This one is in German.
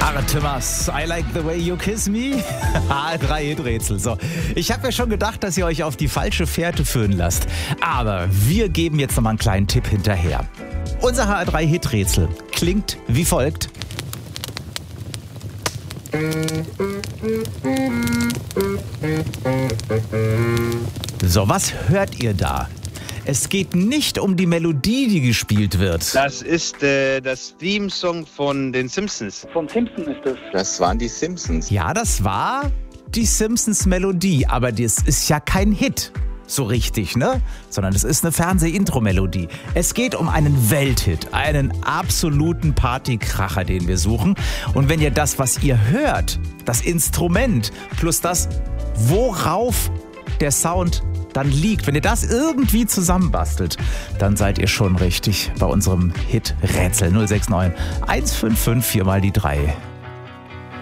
Artemas, I like the way you kiss me. HR3 Hit-Rätsel. So, ich habe ja schon gedacht, dass ihr euch auf die falsche Fährte führen lasst. Aber wir geben jetzt nochmal einen kleinen Tipp hinterher. Unser HR3 Hit-Rätsel klingt wie folgt. So, was hört ihr da? Es geht nicht um die Melodie, die gespielt wird. Das ist das Theme-Song von den Simpsons. Von Simpsons ist das. Das waren die Simpsons. Ja, das war die Simpsons-Melodie, aber das ist ja kein Hit, so richtig, ne? Sondern es ist eine Fernseh-Intro-Melodie. Es geht um einen Welthit, einen absoluten Partykracher, den wir suchen. Und wenn ihr das, was ihr hört, das Instrument plus das, worauf der Sound dann liegt, wenn ihr das irgendwie zusammenbastelt, dann seid ihr schon richtig bei unserem Hit-Rätsel 069 155 4 mal die 3.